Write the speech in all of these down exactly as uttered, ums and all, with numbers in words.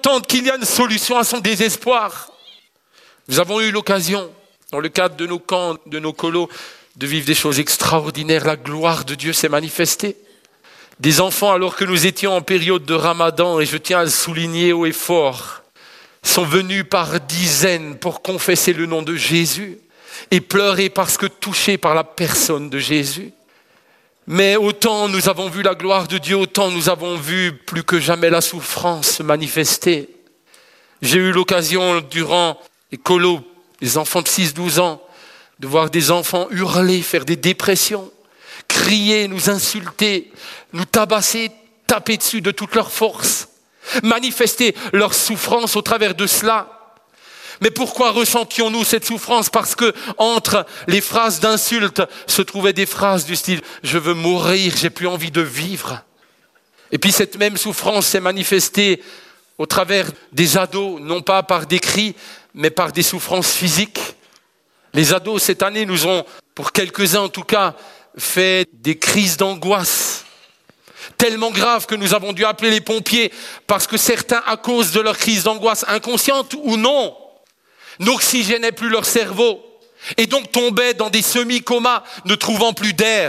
entendre qu'il y a une solution à son désespoir. Nous avons eu l'occasion, dans le cadre de nos camps, de nos colos, de vivre des choses extraordinaires. La gloire de Dieu s'est manifestée. Des enfants, alors que nous étions en période de Ramadan, et je tiens à le souligner haut et fort, sont venus par dizaines pour confesser le nom de Jésus et pleurer parce que touchés par la personne de Jésus. Mais autant nous avons vu la gloire de Dieu, autant nous avons vu plus que jamais la souffrance se manifester. J'ai eu l'occasion durant les colos, les enfants de six douze ans, de voir des enfants hurler, faire des dépressions, crier, nous insulter, nous tabasser, taper dessus de toute leur force, manifester leur souffrance au travers de cela. Mais pourquoi ressentions-nous cette souffrance? Parce que entre les phrases d'insultes se trouvaient des phrases du style « je veux mourir, j'ai plus envie de vivre ». Et puis cette même souffrance s'est manifestée au travers des ados, non pas par des cris, mais par des souffrances physiques. Les ados, cette année, nous ont, pour quelques-uns en tout cas, fait des crises d'angoisse tellement graves que nous avons dû appeler les pompiers parce que certains, à cause de leur crise d'angoisse, inconsciente ou non, n'oxygénaient plus leur cerveau et donc tombaient dans des semi-comas, ne trouvant plus d'air.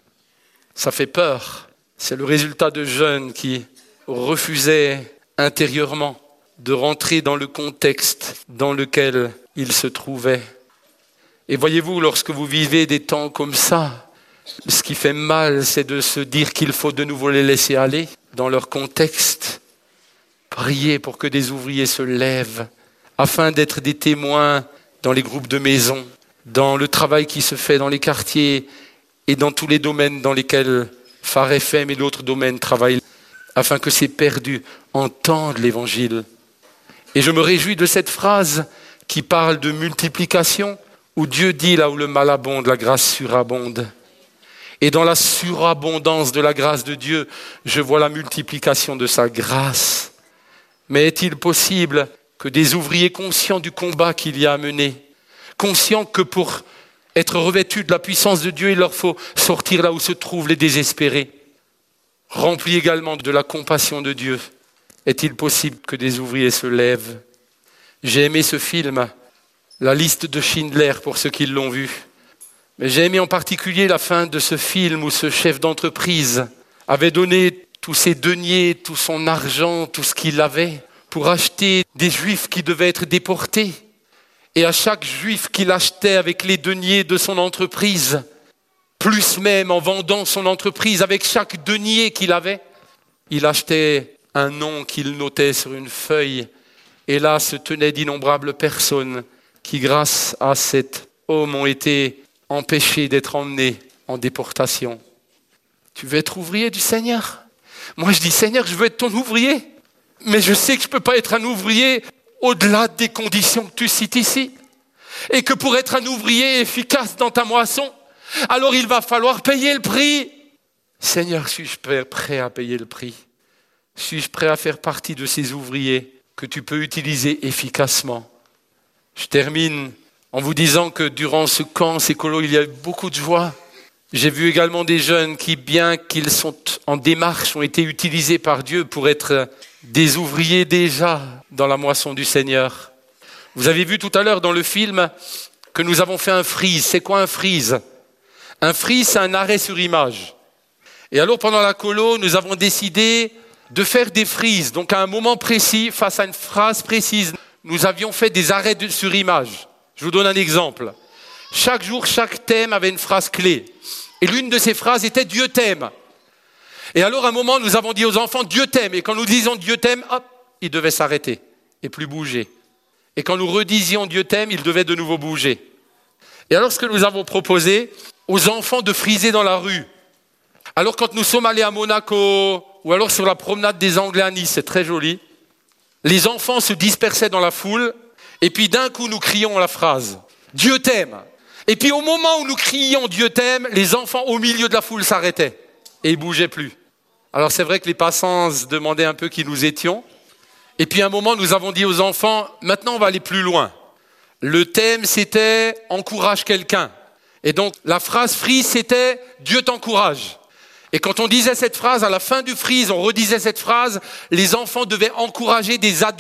Ça fait peur. C'est le résultat de jeunes qui refusaient intérieurement de rentrer dans le contexte dans lequel ils se trouvaient. Et voyez-vous, lorsque vous vivez des temps comme ça, ce qui fait mal, c'est de se dire qu'il faut de nouveau les laisser aller dans leur contexte. Priez pour que des ouvriers se lèvent afin d'être des témoins dans les groupes de maison, dans le travail qui se fait dans les quartiers et dans tous les domaines dans lesquels Phare F M et d'autres domaines travaillent, afin que ces perdus entendent l'évangile. Et je me réjouis de cette phrase qui parle de multiplication, où Dieu dit là où le mal abonde, la grâce surabonde. Et dans la surabondance de la grâce de Dieu, je vois la multiplication de sa grâce. Mais est-il possible que des ouvriers conscients du combat qu'il y a à mener, conscients que pour être revêtus de la puissance de Dieu, il leur faut sortir là où se trouvent les désespérés, remplis également de la compassion de Dieu, est-il possible que des ouvriers se lèvent? J'ai aimé ce film, La liste de Schindler, pour ceux qui l'ont vu. Mais j'ai aimé en particulier la fin de ce film où ce chef d'entreprise avait donné tous ses deniers, tout son argent, tout ce qu'il avait pour acheter des juifs qui devaient être déportés. Et à chaque juif qu'il achetait avec les deniers de son entreprise, plus même en vendant son entreprise avec chaque denier qu'il avait, il achetait un nom qu'il notait sur une feuille. Et là se tenaient d'innombrables personnes qui, grâce à cet homme, ont été empêchés d'être emmenés en déportation. Tu veux être ouvrier du Seigneur? Moi je dis, Seigneur, je veux être ton ouvrier, mais je sais que je ne peux pas être un ouvrier au-delà des conditions que tu cites ici. Et que pour être un ouvrier efficace dans ta moisson, alors il va falloir payer le prix. Seigneur, suis-je prêt à payer le prix? Suis-je prêt à faire partie de ces ouvriers que tu peux utiliser efficacement? Je termine en vous disant que durant ce camp, ces colos, il y a eu beaucoup de joie. J'ai vu également des jeunes qui, bien qu'ils sont en démarche, ont été utilisés par Dieu pour être des ouvriers déjà dans la moisson du Seigneur. Vous avez vu tout à l'heure dans le film que nous avons fait un freeze. C'est quoi un freeze? Un freeze, c'est un arrêt sur image. Et alors pendant la colo, nous avons décidé de faire des freezes. Donc à un moment précis, face à une phrase précise, nous avions fait des arrêts de, sur image. Je vous donne un exemple. Chaque jour, chaque thème avait une phrase clé. Et l'une de ces phrases était « Dieu t'aime ». Et alors, à un moment, nous avons dit aux enfants « Dieu t'aime ». Et quand nous disions « Dieu t'aime », hop, ils devaient s'arrêter et plus bouger. Et quand nous redisions « Dieu t'aime », ils devaient de nouveau bouger. Et alors, ce que nous avons proposé aux enfants de friser dans la rue. Alors, quand nous sommes allés à Monaco, ou alors sur la promenade des Anglais à Nice, c'est très joli, les enfants se dispersaient dans la foule, et puis d'un coup, nous crions la phrase « Dieu t'aime ». Et puis au moment où nous crions « Dieu t'aime », les enfants au milieu de la foule s'arrêtaient et ils ne bougeaient plus. Alors c'est vrai que les passants se demandaient un peu qui nous étions. Et puis à un moment, nous avons dit aux enfants « Maintenant, on va aller plus loin ». Le thème, c'était « Encourage quelqu'un ». Et donc la phrase freeze, c'était « Dieu t'encourage ». Et quand on disait cette phrase, à la fin du freeze, on redisait cette phrase, les enfants devaient encourager des adultes